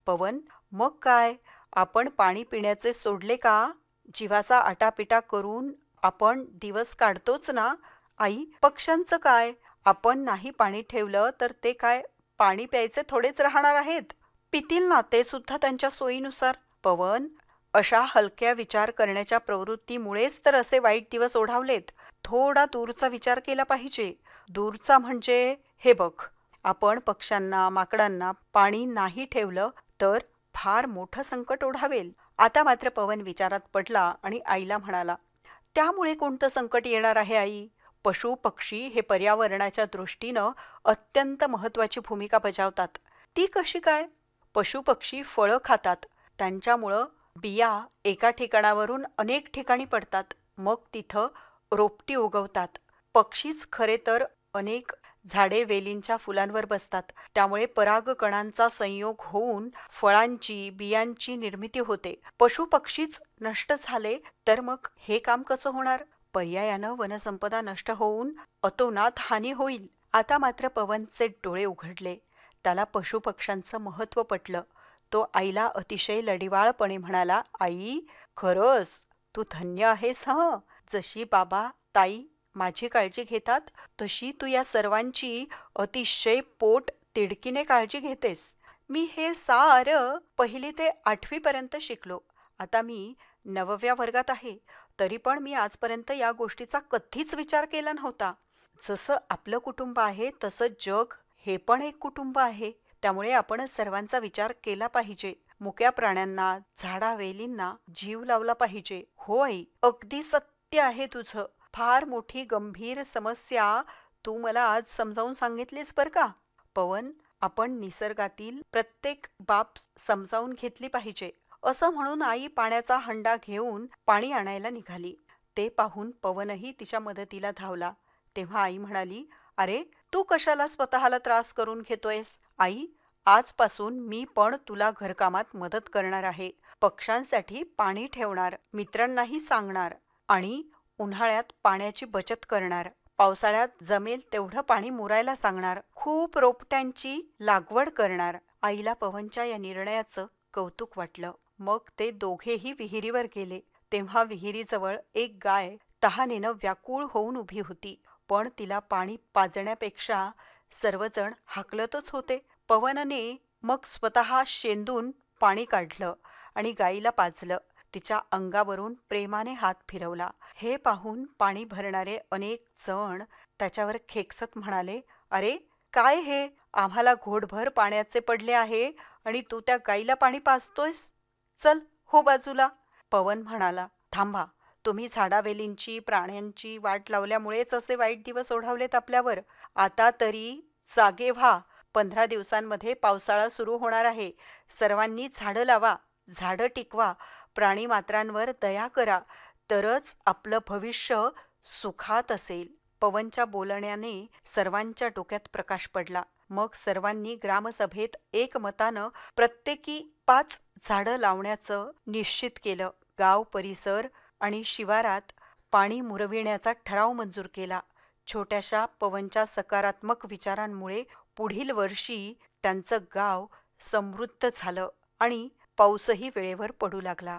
पवन, मग काय? आपण पाणी पिण्याचे सोडले का? जीवाचा आटापिटा करून आपण दिवस काढतोच ना? आई, पक्ष्यांचं काय? आपण नाही पाणी ठेवलं तर ते काय पाणी प्यायचे थोडेच राहणार आहेत? पितील ना ते सुद्धा त्यांच्या सोयीनुसार. पवन, अशा हलक्या विचार करण्याच्या प्रवृत्तीमुळेच तर असे वाईट दिवस ओढावलेत. थोडा दूरचा विचार केला पाहिजे. दूरचा म्हणजे हे बघ, आपण पक्ष्यांना, माकडांना पाणी नाही ठेवलं तर फार मोठं संकट ओढावेल. आता मात्र पवन विचारात पडला आणि आईला म्हणाला, त्यामुळे कोणतं संकट येणार आहे आई? पशु पक्षी हे पर्यावरणाच्या दृष्टीनं अत्यंत महत्वाची भूमिका बजावतात. ती कशी काय? पशु पक्षी फळं खातात. त्यांच्यामुळं बिया एका ठिकाणावरून अनेक ठिकाणी पडतात. मग तिथं रोपटी उगवतात. पक्षीच खरे तर अनेक झाडे वेलींच्या फुलांवर बसतात. त्यामुळे परागकणांचा संयोग होऊन फळांची, बियांची निर्मिती होते. पशु पक्षीच नष्ट झाले तर मग हे काम कसं होणार? पर्यायानं वनसंपदा नष्ट होऊन अतोनात हानी होईल. आता मात्र पवनचे डोळे उघडले. त्याला पशुपक्ष्यांचं महत्त्व पटलं. तो आईला अतिशय लढिवाळपणे म्हणाला, आई, खरंच तू धन्य आहेस हं. जशी बाबा, ताई माझी काळजी घेतात तशी तू या सर्वांची अतिशय पोट तिडकीने काळजी घेतेस. मी हे सारं 1ली ते 8वी पर्यंत शिकलो. आता मी 9व्या वर्गात आहे. तरी पण मी आजपर्यंत या गोष्टीचा कधीच विचार केला नव्हता. जसं आपलं कुटुंब आहे तसं जग हे पण एक कुटुंब आहे. त्यामुळे आपण सर्वांचा विचार केला पाहिजे. मुक्या प्राण्यांना, झाडावेलींना जीव लावला पाहिजे. हो आई, अगदी सत्य आहे तुझं. फार मोठी गंभीर समस्या तू मला आज समजावून सांगितलीस बरं का. पवन, आपण निसर्गातील प्रत्येक बाब समजावून घेतली पाहिजे. असं म्हणून आई पाण्याचा हंडा घेऊन पाणी आणायला निघाली. ते पाहून पवनही तिच्या मदतीला धावला. तेव्हा आई म्हणाली, अरे, तू कशाला स्वतःला त्रास करून घेतोयस? आई, आजपासून मी पण तुला घरकामात मदत करणार आहे. पक्ष्यांसाठी पाणी ठेवणार, मित्रांनाही सांगणार आणि उन्हाळ्यात पाण्याची बचत करणार. पावसाळ्यात जमेल तेवढं पाणी मुरायला सांगणार. खूप रोपट्यांची लागवड करणार. आईला पवनच्या या निर्णयाचं कौतुक वाटलं. मग ते दोघेही विहिरीवर गेले. तेव्हा विहिरीजवळ एक गाय तहानेनं व्याकुळ होऊन उभी होती. पण तिला पाणी पाजण्यापेक्षा सर्वजण हाकलतच होते. पवनने मग स्वतः शेंदून पाणी काढलं आणि गाईला पाजलं. तिच्या अंगावरून प्रेमाने हात फिरवला. हे पाहून पाणी भरणारे अनेक जण त्याच्यावर खेकसत म्हणाले, अरे, काय हे? आम्हाला घोटभर पाण्याचे पडले आहे आणि तू त्या गाईला पाणी पाजतोयस? चल, हो बाजूला. पवन म्हणाला, थांबा, तुम्ही झाडावेलींची, प्राण्यांची वाट लावल्यामुळेच असे वाईट दिवस ओढावलेत आपल्यावर. आता तरी जागे व्हा. 15 दिवसांमध्ये पावसाळा सुरू होणार आहे. सर्वांनी झाडं लावा, झाडं टिकवा, प्राणीमात्रांवर दया करा, तरच आपलं भविष्य सुखात असेल. पवनच्या बोलण्याने सर्वांच्या डोक्यात प्रकाश पडला. मग सर्वांनी ग्रामसभेत एकमतानं प्रत्येकी 5 झाडं लावण्याचं निश्चित केलं. गाव परिसर आणि शिवारात पाणी मुरविण्याचा ठराव मंजूर केला. छोट्याशा पवनच्या सकारात्मक विचारांमुळे पुढील वर्षी त्यांचं गाव समृद्ध झालं आणि पाऊसही वेळेवर पडू लागला.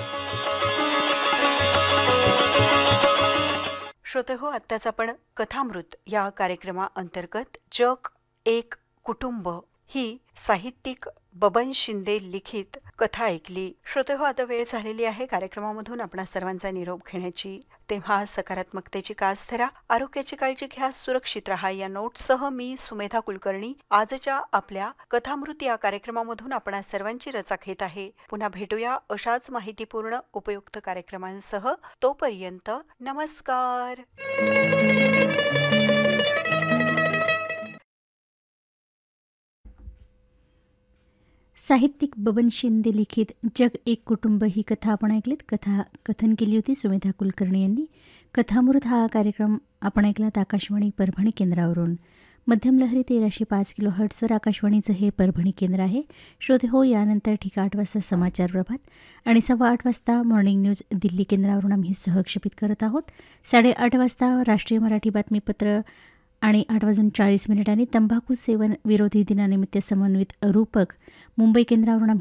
श्रोतेहो, आत्ताच आपण कथामृत या कार्यक्रमाअंतर्गत जग एक कुटुंब ही साहित्यिक बबन शिंदे लिखित कथा ऐकली. श्रोतेहो, आता वेळ झालेली आहे कार्यक्रमामधून आपणा सर्वांचा निरोप घेण्याची. तेव्हा सकारात्मकतेची कास धरा, आरोग्याची काळजी घ्या, सुरक्षित राहा. या नोटसह मी सुमेधा कुलकर्णी आजच्या आपल्या कथामृत या कार्यक्रमामधून आपणा सर्वांची रजा घेत आहे. पुन्हा भेटूया अशाच माहितीपूर्ण उपयुक्त कार्यक्रमांसह. तोपर्यंत नमस्कार. साहित्यिक बबन शिंदे लिखित जग एक कुटुंब ही कथा आपण ऐकलीत. कथन केली होती सुमेधा कुलकर्णी यांनी. कथामृत हा कार्यक्रम आपण ऐकलात आकाशवाणी परभणी केंद्रावरून. मध्यम लहरी 1305 किलोहर्ट्झवर आकाशवाणीचं हे परभणी केंद्र आहे. श्रोते हो, यानंतर ठीक 8 वाजता समाचार प्रभात आणि 8:15 वाजता मॉर्निंग न्यूज दिल्ली केंद्रावरून आम्ही सहक्षेपित करत आहोत. 8:30 वाजता राष्ट्रीय मराठी बातमीपत्र आणि 8:40 तंबाखू सेवन विरोधी दिनानिमित्त समन्वित रूपक मुंबई केंद्रावरून